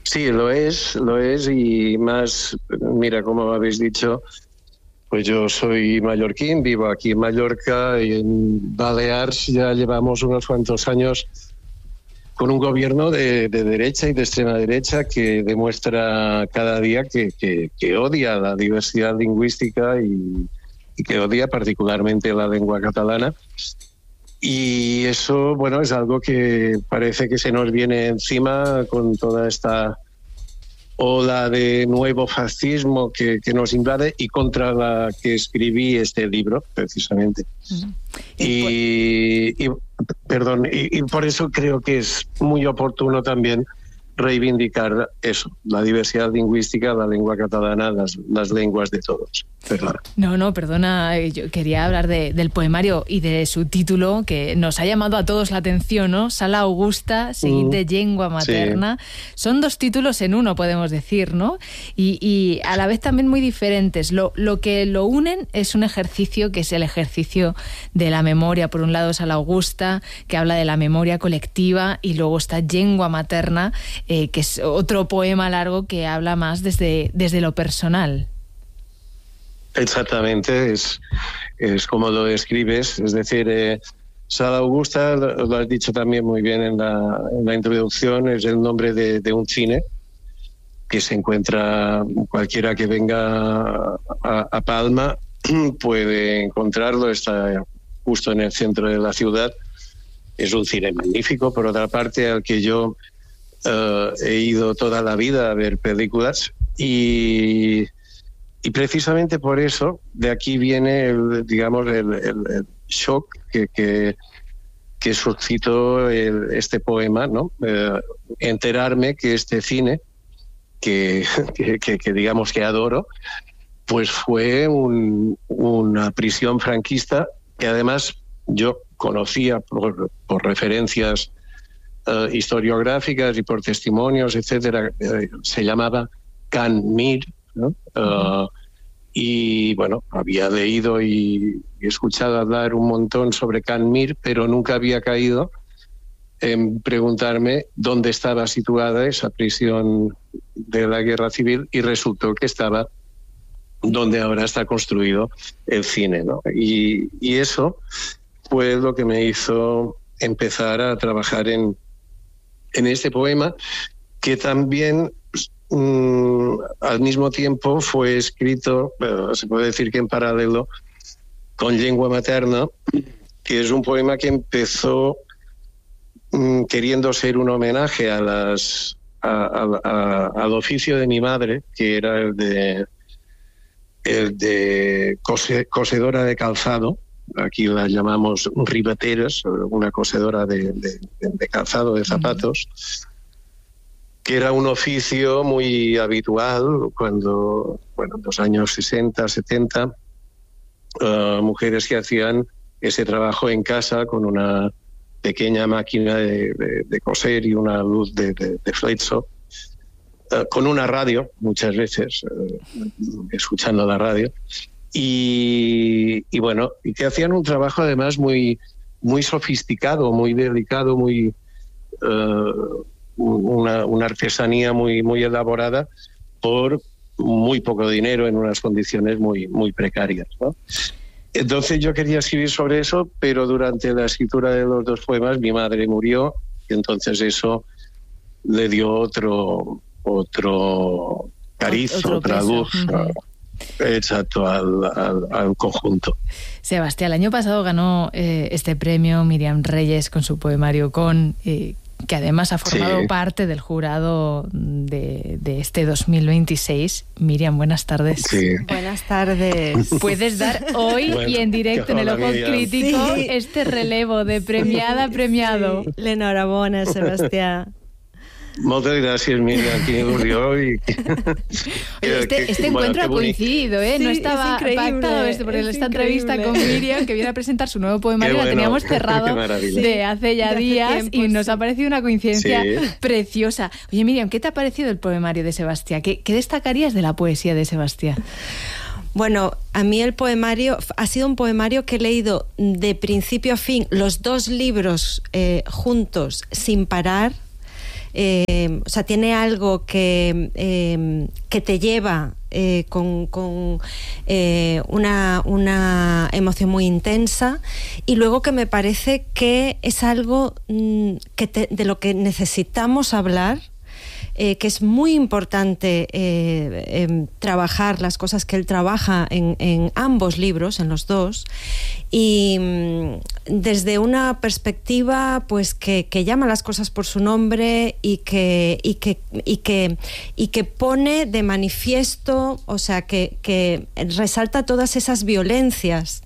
Sí, lo es, y más, mira, como habéis dicho, pues yo soy mallorquín, vivo aquí en Mallorca, y en Baleares ya llevamos unos cuantos años con un gobierno de derecha y de extrema derecha que demuestra cada día que odia la diversidad lingüística y que odia particularmente la lengua catalana. Y eso, bueno, es algo que parece que se nos viene encima con toda esta ola de nuevo fascismo que nos invade y contra la que escribí este libro, precisamente. Y por eso creo que es muy oportuno también reivindicar eso, la diversidad lingüística, la lengua catalana, las lenguas de todos. Perdona. No, perdona, yo quería hablar del poemario y de su título, que nos ha llamado a todos la atención, ¿no? Sala Augusta, seguit de llengua materna. Sí. Son dos títulos en uno, podemos decir, ¿no? Y a la vez también muy diferentes. Lo que lo unen es un ejercicio que es el ejercicio de la memoria. Por un lado, Sala Augusta, que habla de la memoria colectiva, y luego está Llengua materna, que es otro poema largo que habla más desde lo personal. Exactamente, es como lo describes, es decir, Sala Augusta, lo has dicho también muy bien en la introducción, es el nombre de un cine que se encuentra, cualquiera que venga a Palma puede encontrarlo, está justo en el centro de la ciudad. Es un cine magnífico, por otra parte, al que yo he ido toda la vida a ver películas, y precisamente por eso de aquí viene el shock que suscitó este poema, ¿no? Enterarme que este cine que digamos que adoro, pues fue una prisión franquista que además yo conocía por referencias historiográficas y por testimonios, etcétera. Se llamaba Can Mir, ¿no? Y bueno, había leído y escuchado hablar un montón sobre Can Mir, pero nunca había caído en preguntarme dónde estaba situada esa prisión de la Guerra Civil, y resultó que estaba donde ahora está construido el cine, ¿no? Y eso fue lo que me hizo empezar a trabajar en este poema, que también al mismo tiempo fue escrito, se puede decir que en paralelo, con Llengua materna, que es un poema que empezó queriendo ser un homenaje al oficio de mi madre, que era el de cosedora de calzado. Aquí la llamamos ribateras, una cosedora de calzado, de zapatos, que era un oficio muy habitual cuando, en los años 60, 70, mujeres que hacían ese trabajo en casa con una pequeña máquina de coser y una luz de flexo, con una radio, muchas veces, escuchando la radio, y que hacían un trabajo además muy, muy sofisticado, muy delicado, muy una artesanía muy, muy elaborada por muy poco dinero en unas condiciones muy, muy precarias, ¿no? Entonces yo quería escribir sobre eso, pero durante la escritura de los dos poemas mi madre murió, y entonces eso le dio otro cariz, otra luz. Exacto, al conjunto. Sebastián, el año pasado ganó este premio Miriam Reyes con su poemario que además ha formado parte del jurado de este 2026. Miriam, buenas tardes. Sí. Buenas tardes. Puedes dar hoy y en directo en el Ojo Crítico este relevo de premiada a premiado. Sí. L'enhorabona, Sebastián. Moltes gràcies, Miriam, que murió. Este encuentro ha coincidido, ¿eh? Sí, no estaba pactado porque esta entrevista con Miriam, que viene a presentar su nuevo poemario, la teníamos cerrado de hace ya días y nos ha parecido una coincidencia preciosa. Oye, Miriam, ¿qué te ha parecido el poemario de Sebastián? ¿Qué destacarías de la poesía de Sebastián? Bueno, a mí el poemario ha sido un poemario que he leído de principio a fin, los dos libros juntos, sin parar. o sea, tiene algo que te lleva con una emoción muy intensa, y luego que me parece que es algo de lo que necesitamos hablar, que es muy importante trabajar las cosas que él trabaja en ambos libros, en los dos, y desde una perspectiva pues que llama las cosas por su nombre y que pone de manifiesto, o sea, que resalta todas esas violencias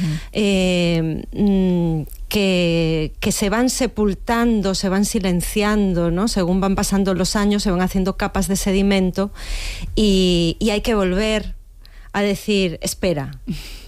que se van sepultando, se van silenciando, ¿no? Según van pasando los años, se van haciendo capas de sedimento, y hay que volver a decir, espera,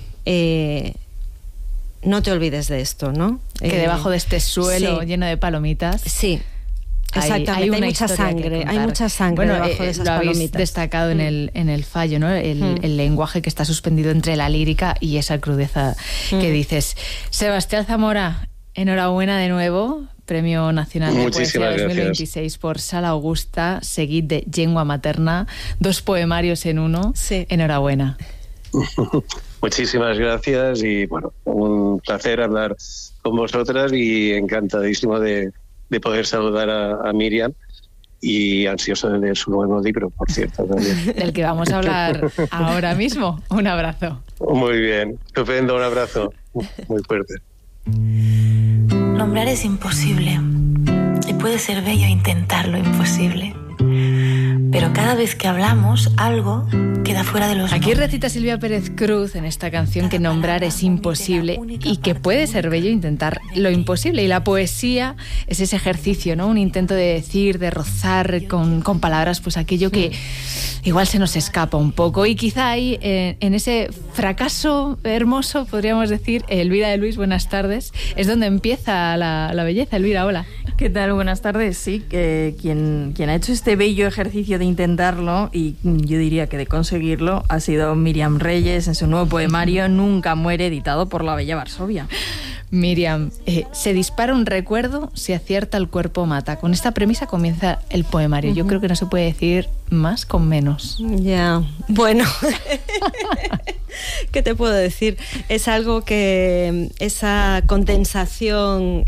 no te olvides de esto, ¿no? Que debajo de este suelo lleno de palomitas... Sí. Exactamente, hay mucha sangre debajo de esas lo habéis palomitas. Destacado en el fallo, ¿no? El lenguaje que está suspendido entre la lírica y esa crudeza que dices. Sebastián Zamora, enhorabuena de nuevo, Premio Nacional de Poesía 2026 por Sala Augusta, seguid de Llengua Materna, 2 poemarios en uno. Sí. Enhorabuena. Muchísimas gracias, y bueno, un placer hablar con vosotras, y encantadísimo de poder saludar a Miriam, y ansioso de leer su nuevo libro, por cierto, también. Del que vamos a hablar ahora mismo. Un abrazo. Muy bien, estupendo, un abrazo muy fuerte. Nombrar es imposible, y puede ser bello intentar lo imposible. Pero cada vez que hablamos, algo queda fuera de los Aquí nombres. recita Silvia Pérez Cruz en esta canción que nombrar es imposible y que puede ser bello intentar lo imposible. Y la poesía es ese ejercicio, ¿no? Un intento de decir, de rozar con palabras pues aquello que igual se nos escapa un poco. Y quizá ahí, en ese fracaso hermoso, podríamos decir, Elvira de Luis, buenas tardes, es donde empieza la belleza. Elvira, hola. ¿Qué tal? Buenas tardes. Sí, que quien ha hecho este bello ejercicio de intentarlo, y yo diría que de conseguirlo, ha sido Miriam Reyes en su nuevo poemario Nunca muere, editado por La Bella Varsovia. Miriam, se dispara un recuerdo, se acierta el cuerpo mata. Con esta premisa comienza el poemario. Yo creo que no se puede decir más con menos. Ya, bueno, ¿qué te puedo decir? Es algo que esa condensación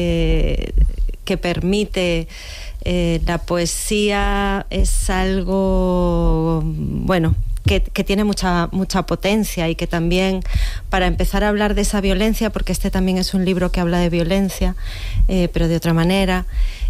que permite la poesía es algo, bueno, que tiene mucha potencia, y que también, para empezar a hablar de esa violencia, porque este también es un libro que habla de violencia, pero de otra manera,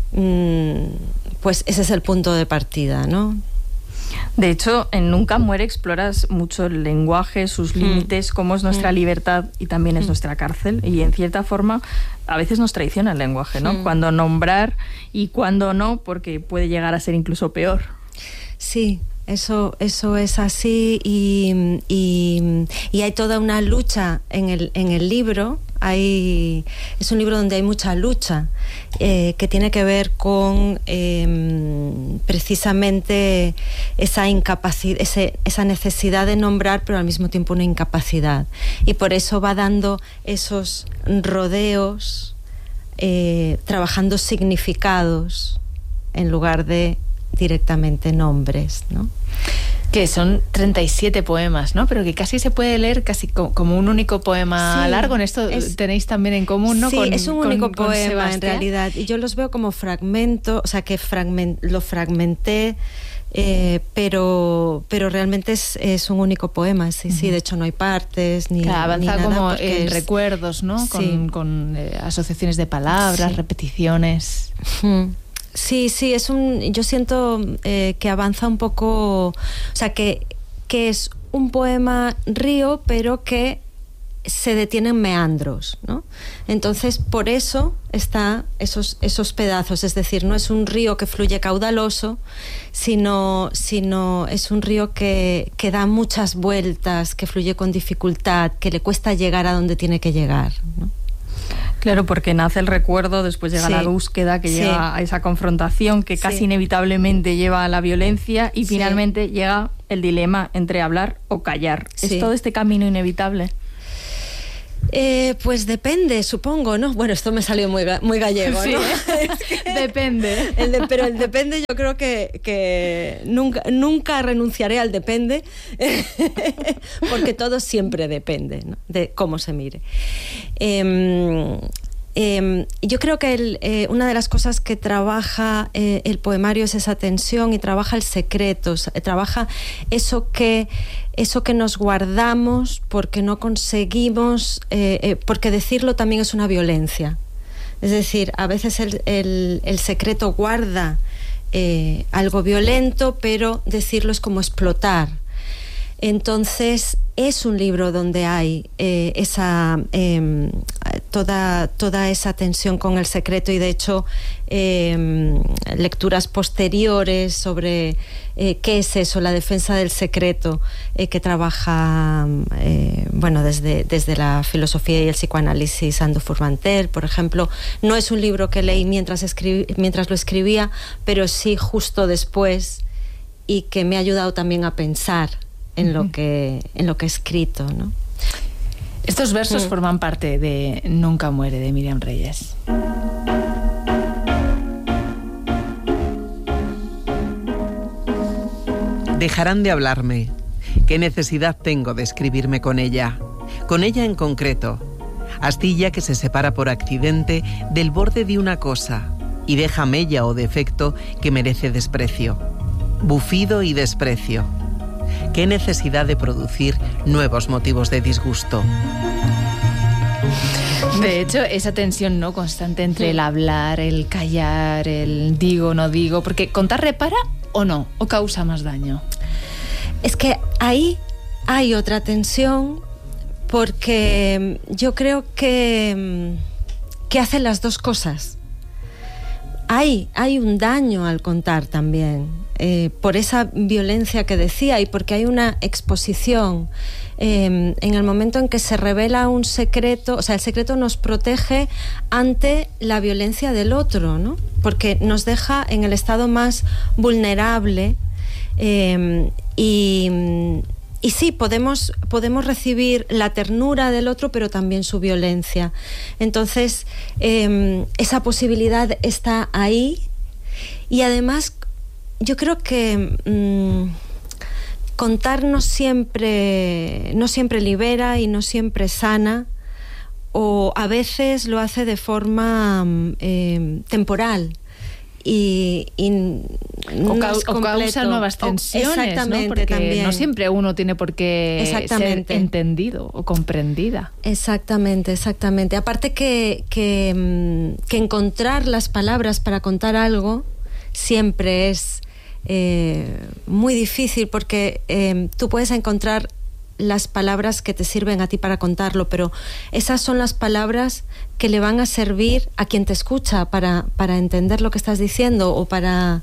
pues ese es el punto de partida, ¿no? De hecho, en Nunca muere exploras mucho el lenguaje, sus límites, cómo es nuestra libertad y también es nuestra cárcel, y en cierta forma a veces nos traiciona el lenguaje, ¿no? Cuando nombrar y cuando no, porque puede llegar a ser incluso peor. Sí, eso es así, y hay toda una lucha en el libro. Es un libro donde hay mucha lucha, que tiene que ver con precisamente esa incapacidad, esa necesidad de nombrar, pero al mismo tiempo una incapacidad, y por eso va dando esos rodeos, trabajando significados en lugar de directamente nombres, ¿no? Que son 37 poemas, ¿no? Pero que casi se puede leer casi como un único poema largo. En esto tenéis también en común, ¿no? Sí, es un único poema en realidad. Y yo los veo como fragmento, o sea, que lo fragmenté, pero realmente es un único poema. Sí, de hecho no hay partes ni, avanza ni nada, como en recuerdos, ¿no? Sí. Con asociaciones de palabras, repeticiones. Sí, yo siento que avanza un poco, o sea, que es un poema río, pero que se detiene en meandros, ¿no? Entonces, por eso está esos pedazos, es decir, no es un río que fluye caudaloso, sino es un río que da muchas vueltas, que fluye con dificultad, que le cuesta llegar a donde tiene que llegar, ¿no? Claro, porque nace el recuerdo, después llega la búsqueda, que llega a esa confrontación que casi inevitablemente lleva a la violencia, y finalmente llega el dilema entre hablar o callar. ¿Es todo este camino inevitable? Pues depende, supongo, ¿no? Bueno, esto me salió muy gallego, sí, ¿no? Depende. Pero el depende, yo creo que nunca renunciaré al depende, porque todo siempre depende, ¿no? De cómo se mire. Yo creo que una de las cosas que trabaja el poemario es esa tensión, y trabaja el secreto, trabaja eso que nos guardamos porque no conseguimos, porque decirlo también es una violencia. Es decir, a veces el secreto guarda algo violento, pero decirlo es como explotar. Entonces es un libro donde hay toda esa tensión con el secreto, y de hecho lecturas posteriores sobre qué es eso, la defensa del secreto, que trabaja desde la filosofía y el psicoanálisis Ando Furmantel, por ejemplo. No es un libro que leí mientras lo escribía, pero sí justo después, y que me ha ayudado también a pensar en lo que he escrito, ¿no? Estos versos forman parte de Nunca muere, de Míriam Reyes. Dejarán de hablarme. ¿Qué necesidad tengo de escribirme con ella? Con ella en concreto. Astilla que se separa por accidente del borde de una cosa y deja mella o defecto que merece desprecio. Bufido y desprecio. ¿Qué necesidad de producir nuevos motivos de disgusto? De hecho, esa tensión, ¿no?, constante entre el hablar, el callar, el digo, no digo, porque ¿contar repara o no? ¿O causa más daño? Es que ahí hay otra tensión, porque yo creo que hacen las dos cosas. Hay un daño al contar también, por esa violencia que decía, y porque hay una exposición. En el momento en que se revela un secreto, o sea, el secreto nos protege ante la violencia del otro, ¿no? Porque nos deja en el estado más vulnerable, y sí, podemos recibir la ternura del otro, pero también su violencia. Entonces, esa posibilidad está ahí, y además yo creo que contar no siempre libera y no siempre sana, o a veces lo hace de forma temporal. O causa nuevas tensiones, ¿no? Porque también, no siempre uno tiene por qué ser entendido o comprendida. Exactamente. Aparte que encontrar las palabras para contar algo siempre es muy difícil, porque tú puedes encontrar las palabras que te sirven a ti para contarlo, pero esas son las palabras que le van a servir a quien te escucha para entender lo que estás diciendo, o para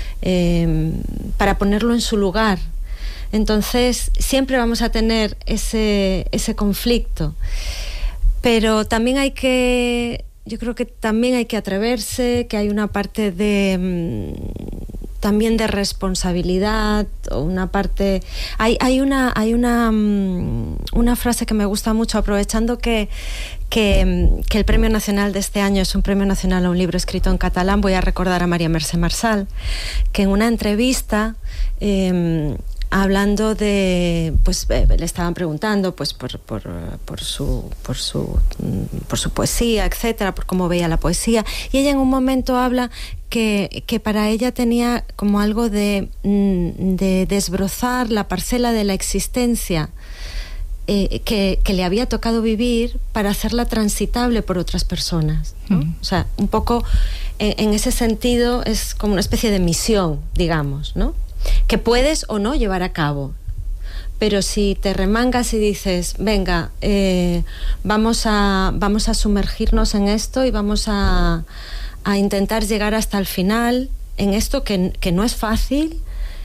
ponerlo en su lugar. Entonces siempre vamos a tener ese conflicto, pero también yo creo que también hay que atreverse, que hay una parte también de responsabilidad, o una parte... Hay una frase que me gusta mucho, aprovechando que el Premio Nacional de este año es un Premio Nacional a un libro escrito en catalán. Voy a recordar a María Mercè Marçal, que en una entrevista, hablando de... le estaban preguntando por su poesía, etcétera, por cómo veía la poesía, y ella en un momento habla que para ella tenía como algo de desbrozar la parcela de la existencia que le había tocado vivir, para hacerla transitable por otras personas, ¿no? O sea, un poco en ese sentido es como una especie de misión, digamos, ¿no?, que puedes o no llevar a cabo. Pero si te remangas y dices, venga, vamos a sumergirnos en esto, y vamos a intentar llegar hasta el final en esto, que no es fácil,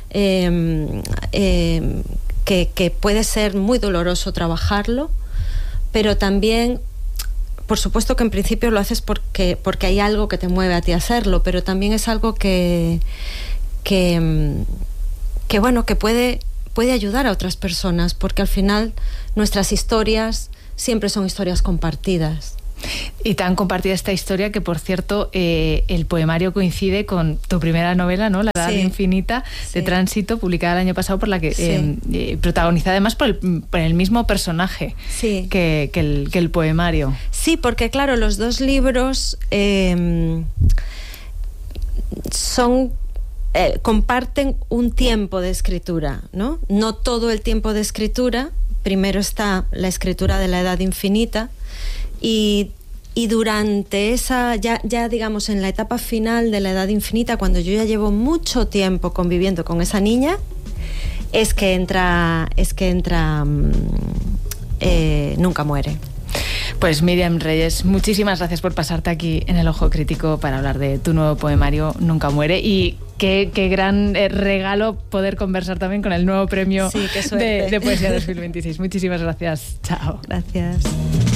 que puede ser muy doloroso trabajarlo, pero también, por supuesto que en principio lo haces porque hay algo que te mueve a ti a hacerlo, pero también es algo que puede ayudar a otras personas, porque al final nuestras historias siempre son historias compartidas. Y tan compartida esta historia que, por cierto, el poemario coincide con tu primera novela, ¿no? La Edad Infinita, de Tránsito, publicada el año pasado, por la que protagonizada además por el mismo personaje que el poemario. Sí, porque claro, los dos libros comparten un tiempo de escritura, ¿no? No todo el tiempo de escritura. Primero está la escritura de la Edad Infinita, y durante esa, ya digamos en la etapa final de la Edad Infinita, cuando yo ya llevo mucho tiempo conviviendo con esa niña, es que entra Nunca muere. Pues Míriam Reyes, muchísimas gracias por pasarte aquí en El Ojo Crítico para hablar de tu nuevo poemario Nunca muere, y qué gran regalo poder conversar también con el nuevo premio de Poesía 2026. Muchísimas gracias. Chao. Gracias.